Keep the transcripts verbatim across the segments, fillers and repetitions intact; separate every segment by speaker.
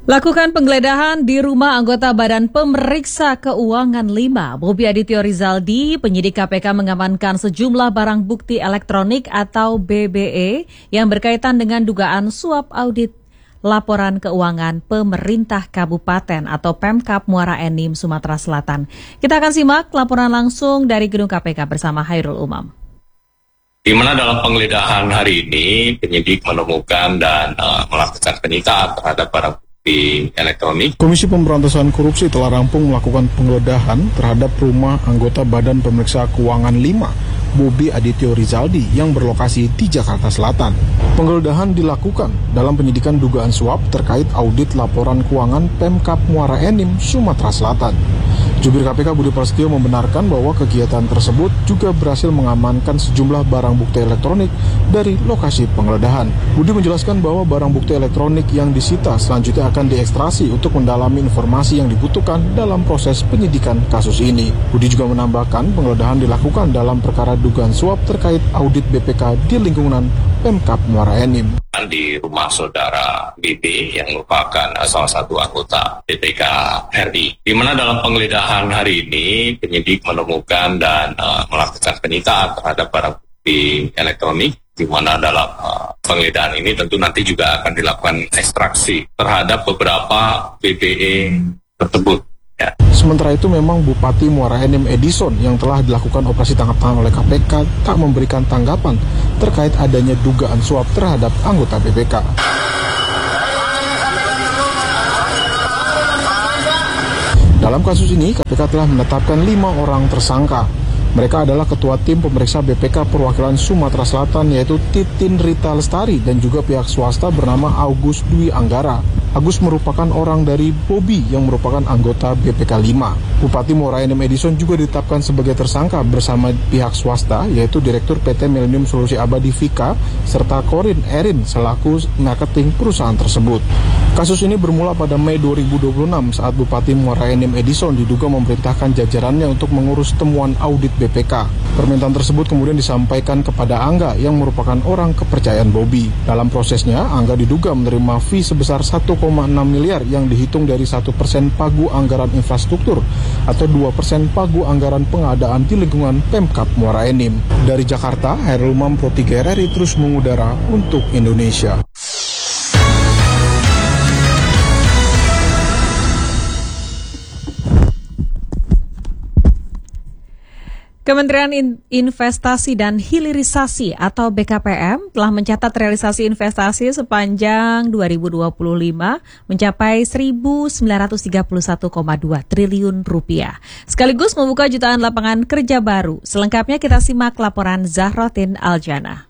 Speaker 1: Lakukan penggeledahan di rumah anggota Badan Pemeriksa Keuangan lima, Bobi Adityo Rizaldi. Penyidik K P K mengamankan sejumlah barang bukti elektronik atau B B E yang berkaitan dengan dugaan suap audit laporan keuangan pemerintah kabupaten atau Pemkab Muara Enim, Sumatera Selatan. Kita akan simak laporan langsung dari Gedung K P K bersama Hairul Umam.
Speaker 2: Di mana dalam penggeledahan hari ini penyidik menemukan dan uh, melakukan penyitaan terhadap barang di elektronik.
Speaker 3: Komisi Pemberantasan Korupsi telah rampung melakukan penggeledahan terhadap rumah anggota Badan Pemeriksa Keuangan lima, Bobi Adityo Rizaldi yang berlokasi di Jakarta Selatan. Penggeledahan dilakukan dalam penyidikan dugaan suap terkait audit laporan keuangan Pemkab Muara Enim, Sumatera Selatan. Jubir K P K Budi Prasetyo membenarkan bahwa kegiatan tersebut juga berhasil mengamankan sejumlah barang bukti elektronik dari lokasi penggeledahan. Budi menjelaskan bahwa barang bukti elektronik yang disita selanjutnya akan diekstrasi untuk mendalami informasi yang dibutuhkan dalam proses penyidikan kasus ini. Budi juga menambahkan penggeledahan dilakukan dalam perkara dugaan suap terkait audit B P K di lingkungan Pemkab Muara Enim.
Speaker 2: Di rumah saudara B B yang merupakan salah satu anggota B P K R I, di mana dalam penggeledahan hari ini penyidik menemukan dan uh, melakukan penyitaan terhadap barang bukti elektronik, di mana dalam uh, penggeledahan ini tentu nanti juga akan dilakukan ekstraksi terhadap beberapa B B E tersebut. Ya.
Speaker 3: Sementara itu memang Bupati Muara Enim Edison yang telah dilakukan operasi tangkap tangan oleh K P K tak memberikan tanggapan terkait adanya dugaan suap terhadap anggota B P K. Dalam kasus ini, K P K telah menetapkan lima orang tersangka. Mereka adalah Ketua Tim Pemeriksa B P K Perwakilan Sumatera Selatan yaitu Titin Rita Lestari dan juga pihak swasta bernama Agus Dwi Anggara. Agus merupakan orang dari Bobi yang merupakan anggota B P K lima. Bupati Muara Enim Edison juga ditetapkan sebagai tersangka bersama pihak swasta yaitu Direktur P T Millennium Solusi Abadi Vika serta Korin Erin selaku marketing perusahaan tersebut. Kasus ini bermula pada Mei dua ribu dua puluh enam saat Bupati Muara Enim Edison diduga memerintahkan jajarannya untuk mengurus temuan audit B P K. Permintaan tersebut kemudian disampaikan kepada Angga yang merupakan orang kepercayaan Bobi. Dalam prosesnya, Angga diduga menerima fee sebesar satu koma enam miliar yang dihitung dari satu persen pagu anggaran infrastruktur atau dua persen pagu anggaran pengadaan di lingkungan Pemkab Muara Enim. Dari Jakarta, Hairul Umam Pro tiga R R I terus mengudara untuk Indonesia.
Speaker 1: Kementerian Investasi dan Hilirisasi atau B K P M telah mencatat realisasi investasi sepanjang dua ribu dua puluh lima mencapai seribu sembilan ratus tiga puluh satu koma dua triliun rupiah. Sekaligus membuka jutaan lapangan kerja baru. Selengkapnya kita simak laporan Zahrotin Aljana.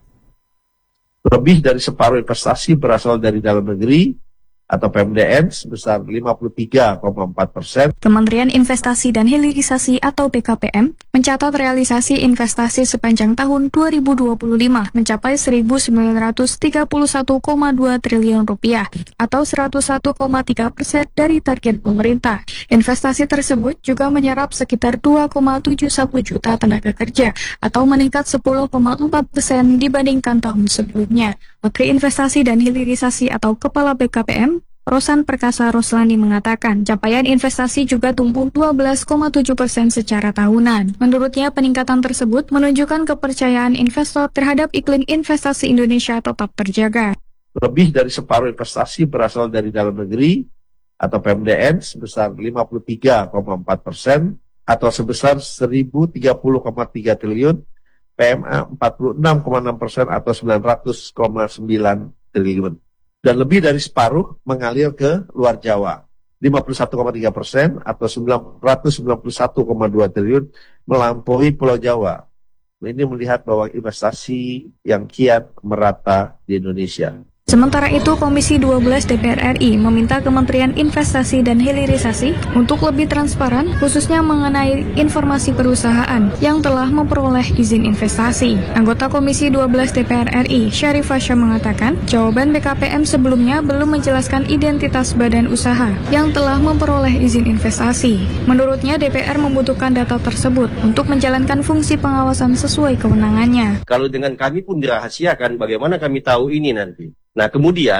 Speaker 4: Lebih dari separuh investasi berasal dari dalam negeri atau P M D N sebesar lima puluh tiga koma empat persen.
Speaker 5: Kementerian Investasi dan Hilirisasi atau B K P M mencatat realisasi investasi sepanjang tahun dua ribu dua puluh lima mencapai seribu sembilan ratus tiga puluh satu koma dua triliun rupiah atau seratus satu koma tiga persen dari target pemerintah. Investasi tersebut juga menyerap sekitar dua koma tujuh satu juta tenaga kerja atau meningkat sepuluh koma empat persen dibandingkan tahun sebelumnya. Menteri Investasi dan Hilirisasi atau Kepala B K P M Rosan Perkasa Roslani mengatakan capaian investasi juga tumbuh dua belas koma tujuh persen secara tahunan. Menurutnya peningkatan tersebut menunjukkan kepercayaan investor terhadap iklim investasi Indonesia tetap terjaga.
Speaker 4: Lebih dari separuh investasi berasal dari dalam negeri atau P M D N sebesar lima puluh tiga koma empat persen atau sebesar seribu tiga puluh koma tiga triliun, P M A empat puluh enam koma enam persen atau sembilan ratus koma sembilan triliun. Dan lebih dari separuh mengalir ke luar Jawa, lima puluh satu koma tiga persen atau sembilan ratus sembilan puluh satu koma dua triliun melampaui Pulau Jawa. Ini melihat bahwa investasi yang kian merata di Indonesia.
Speaker 5: Sementara itu, Komisi dua belas D P R R I meminta Kementerian Investasi dan Hilirisasi untuk lebih transparan khususnya mengenai informasi perusahaan yang telah memperoleh izin investasi. Anggota Komisi dua belas D P R R I, Syarifah Syah mengatakan, jawaban B K P M sebelumnya belum menjelaskan identitas badan usaha yang telah memperoleh izin investasi. Menurutnya, D P R membutuhkan data tersebut untuk menjalankan fungsi pengawasan sesuai kewenangannya.
Speaker 6: Kalau dengan kami pun dirahasiakan, bagaimana kami tahu ini nanti? Nah, kemudian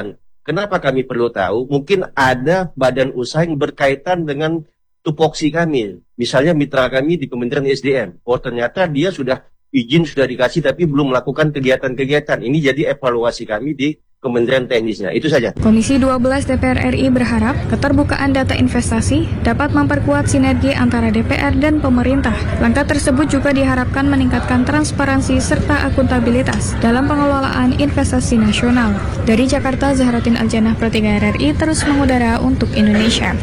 Speaker 4: Kenapa kami perlu tahu? Mungkin ada badan usaha yang berkaitan dengan tupoksi kami. Misalnya mitra kami di Kementerian S D M. Oh ternyata dia sudah izin sudah dikasih tapi belum melakukan kegiatan-kegiatan. Ini jadi evaluasi kami di Kementerian Teknisnya. Itu saja.
Speaker 5: Komisi dua belas D P R R I berharap keterbukaan data investasi dapat memperkuat sinergi antara D P R dan pemerintah. Langkah tersebut juga diharapkan meningkatkan transparansi serta akuntabilitas dalam pengelolaan investasi nasional. Dari Jakarta, Zahratin Aljanah, Pro tiga R R I terus mengudara untuk Indonesia.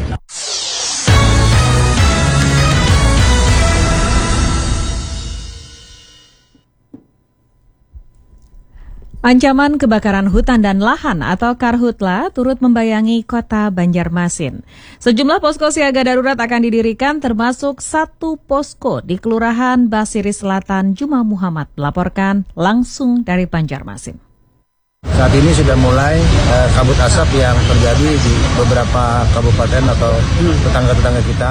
Speaker 1: Ancaman kebakaran hutan dan lahan atau Karhutla turut membayangi kota Banjarmasin. Sejumlah posko siaga darurat akan didirikan termasuk satu posko di Kelurahan Basiri Selatan. Juma Muhammad melaporkan langsung dari Banjarmasin.
Speaker 6: Saat ini sudah mulai eh, kabut asap yang terjadi di beberapa kabupaten atau tetangga-tetangga kita.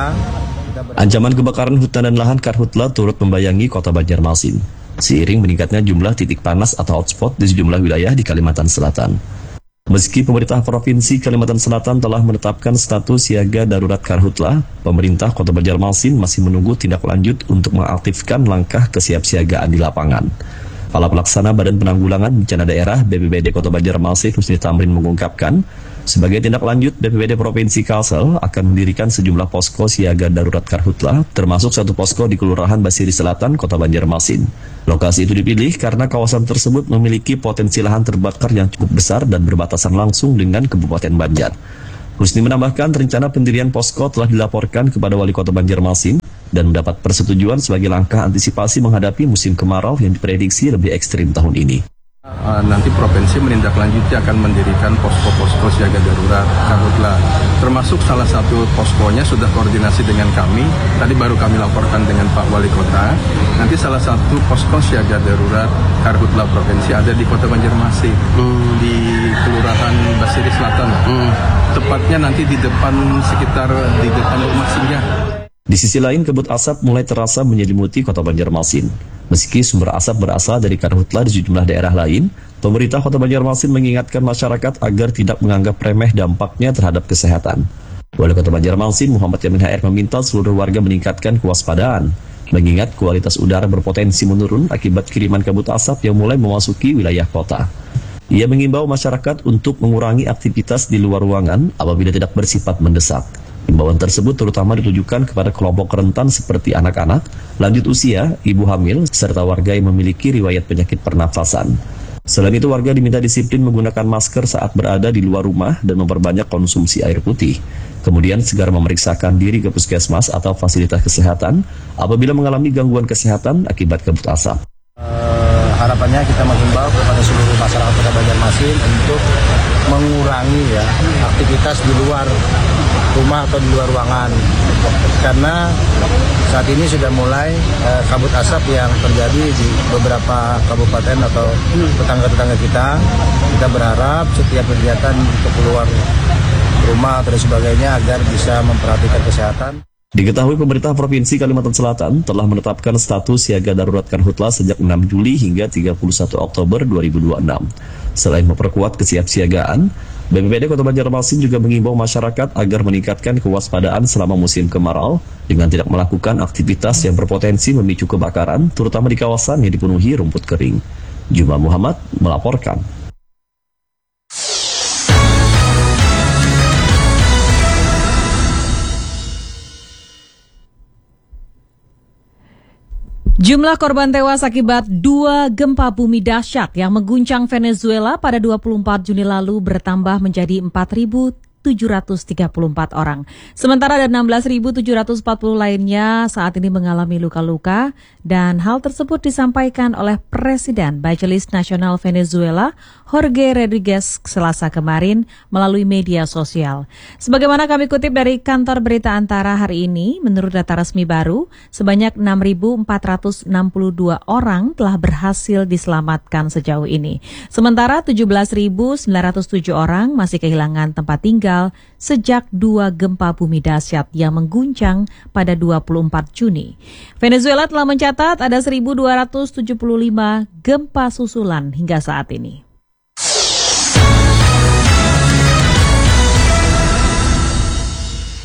Speaker 7: Ancaman kebakaran hutan dan lahan Karhutla turut membayangi kota Banjarmasin. Seiring meningkatnya jumlah titik panas atau hotspot di sejumlah wilayah di Kalimantan Selatan. Meski pemerintah Provinsi Kalimantan Selatan telah menetapkan status siaga darurat Karhutla, pemerintah Kota Banjarmasin masih menunggu tindak lanjut untuk mengaktifkan langkah kesiapsiagaan di lapangan. Kepala Pelaksana Badan Penanggulangan Bencana Daerah B P B D Kota Banjarmasin Husni Tamrin mengungkapkan, sebagai tindak lanjut B P B D Provinsi Kalsel akan mendirikan sejumlah posko siaga darurat Karhutla, termasuk satu posko di Kelurahan Basiri Selatan, Kota Banjarmasin. Lokasi itu dipilih karena kawasan tersebut memiliki potensi lahan terbakar yang cukup besar dan berbatasan langsung dengan Kabupaten Banjar. Husni menambahkan rencana pendirian posko telah dilaporkan kepada Wali Kota Banjarmasin dan mendapat persetujuan sebagai langkah antisipasi menghadapi musim kemarau yang diprediksi lebih ekstrim tahun ini.
Speaker 8: Uh, nanti provinsi menindaklanjuti akan mendirikan posko-posko siaga darurat Karhutla, termasuk salah satu poskonya sudah koordinasi dengan kami. Tadi baru kami laporkan dengan Pak Wali Kota. Nanti salah satu posko siaga darurat Karhutla provinsi ada di Kota Banjarmasin, hmm. di Kelurahan Basiri Selatan, hmm. tepatnya nanti di depan sekitar di depan rumah singgah.
Speaker 7: Di sisi lain, kabut asap mulai terasa menyelimuti Kota Banjarmasin. Meski sumber asap berasal dari Karhutla di sejumlah daerah lain, pemerintah Kota Banjarmasin mengingatkan masyarakat agar tidak menganggap remeh dampaknya terhadap kesehatan. Wali Kota Banjarmasin Muhammad Yamin H R meminta seluruh warga meningkatkan kewaspadaan, mengingat kualitas udara berpotensi menurun akibat kiriman kabut asap yang mulai memasuki wilayah kota. Ia mengimbau masyarakat untuk mengurangi aktivitas di luar ruangan apabila tidak bersifat mendesak. Himbauan tersebut terutama ditujukan kepada kelompok rentan seperti anak-anak, lanjut usia, ibu hamil, serta warga yang memiliki riwayat penyakit pernafasan. Selain itu, warga diminta disiplin menggunakan masker saat berada di luar rumah dan memperbanyak konsumsi air putih. Kemudian segera memeriksakan diri ke puskesmas atau fasilitas kesehatan apabila mengalami gangguan kesehatan akibat kabut asap.
Speaker 6: Uh, harapannya kita menghimbau kepada seluruh masyarakat Kota Banjarmasin untuk mengurangi ya aktivitas di luar rumah atau di luar ruangan, karena saat ini sudah mulai eh, kabut asap yang terjadi di beberapa kabupaten atau tetangga-tetangga kita. Kita berharap setiap kegiatan untuk keluar rumah atau sebagainya agar bisa memperhatikan kesehatan.
Speaker 7: Diketahui pemerintah Provinsi Kalimantan Selatan telah menetapkan status siaga darurat Karhutla sejak enam Juli hingga tiga puluh satu Oktober dua ribu dua puluh enam. Selain memperkuat kesiapsiagaan, B P B D Kota Banjarmasin juga mengimbau masyarakat agar meningkatkan kewaspadaan selama musim kemarau dengan tidak melakukan aktivitas yang berpotensi memicu kebakaran, terutama di kawasan yang dipenuhi rumput kering. Juma Muhammad melaporkan.
Speaker 1: Jumlah korban tewas akibat dua gempa bumi dahsyat yang mengguncang Venezuela pada dua puluh empat Juni lalu bertambah menjadi empat ribu tujuh ratus tiga puluh empat orang. Sementara ada enam belas ribu tujuh ratus empat puluh lainnya saat ini mengalami luka-luka, dan hal tersebut disampaikan oleh Presiden Majelis Nasional Venezuela, Jorge Rodriguez, Selasa kemarin melalui media sosial. Sebagaimana kami kutip dari kantor berita Antara hari ini, menurut data resmi baru, sebanyak enam ribu empat ratus enam puluh dua orang telah berhasil diselamatkan sejauh ini. Sementara tujuh belas ribu sembilan ratus tujuh orang masih kehilangan tempat tinggal sejak dua gempa bumi dahsyat yang mengguncang pada dua puluh empat Juni. Venezuela telah mencatat ada seribu dua ratus tujuh puluh lima gempa susulan hingga saat ini.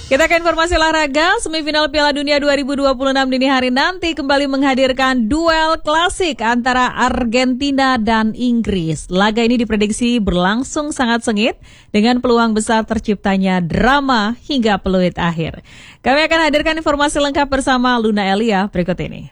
Speaker 1: Kita ke informasi olahraga. Semifinal Piala Dunia dua ribu dua puluh enam dini hari nanti kembali menghadirkan duel klasik antara Argentina dan Inggris. Laga ini diprediksi berlangsung sangat sengit dengan peluang besar terciptanya drama hingga peluit akhir. Kami akan hadirkan informasi lengkap bersama Luna Elia berikut ini.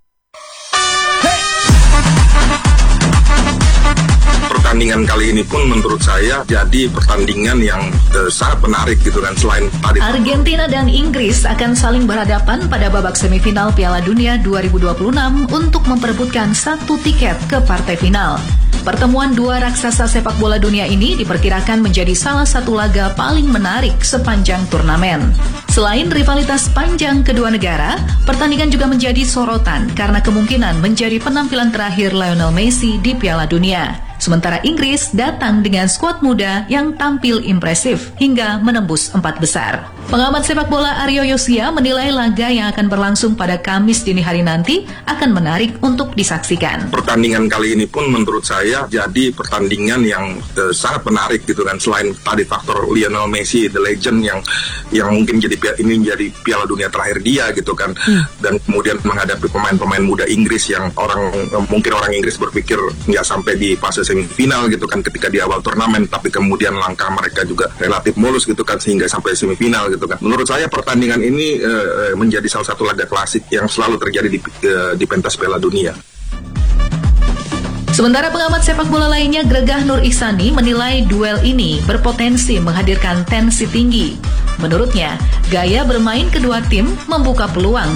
Speaker 9: Pertandingan kali ini pun menurut saya jadi pertandingan yang uh, sangat menarik gitu kan, selain tadi.
Speaker 10: Argentina dan Inggris akan saling berhadapan pada babak semifinal Piala Dunia dua ribu dua puluh enam untuk memperebutkan satu tiket ke partai final. Pertemuan dua raksasa sepak bola dunia ini diperkirakan menjadi salah satu laga paling menarik sepanjang turnamen. Selain rivalitas panjang kedua negara, pertandingan juga menjadi sorotan karena kemungkinan menjadi penampilan terakhir Lionel Messi di Piala Dunia. Sementara Inggris datang dengan skuad muda yang tampil impresif hingga menembus empat besar. Pengamat sepak bola Aryo Yosia menilai laga yang akan berlangsung pada Kamis dini hari nanti akan menarik untuk disaksikan.
Speaker 9: Pertandingan kali ini pun menurut saya jadi pertandingan yang uh, sangat menarik gitu kan, selain tadi faktor Lionel Messi, the legend yang yang mungkin jadi ini jadi Piala Dunia terakhir dia gitu kan, hmm. dan kemudian menghadapi pemain-pemain muda Inggris yang orang mungkin orang Inggris berpikir nggak sampai di fase semifinal gitu kan ketika di awal turnamen, tapi kemudian langkah mereka juga relatif mulus gitu kan sehingga sampai semifinal gitu kan. Menurut saya pertandingan ini uh, menjadi salah satu laga klasik yang selalu terjadi di, uh, di pentas Piala Dunia.
Speaker 10: Sementara pengamat sepak bola lainnya Gregah Nur Ihsani menilai duel ini berpotensi menghadirkan tensi tinggi. Menurutnya, gaya bermain kedua tim membuka peluang